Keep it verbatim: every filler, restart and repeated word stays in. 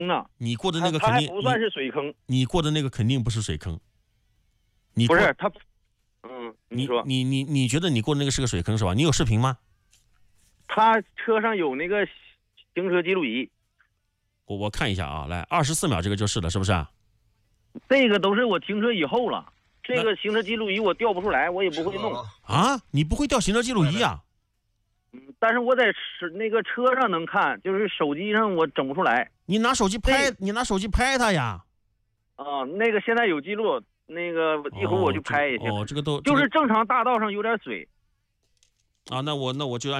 呢。 你过的那个它肯定还不算是水坑。 你，你过的那个肯定不是水坑。你不是他，嗯， 你说你你你觉得你过的那个是个水坑是吧？你有视频吗？ 他车上有那个行车记录仪。 我我看一下啊，来二十四秒这个就是了，是不是啊？ 这个都是我停车以后了，这个行车记录仪我调不出来，我也不会弄啊。你不会调行车记录仪啊？ 嗯，但是我在那个车上能看，就是手机上我整不出来。 你拿手机拍，你拿手机拍它呀。 啊，那个现在有记录，那个一会儿我去拍一下。 哦，这个都就是正常大道上有点水。 啊，那我那我就按。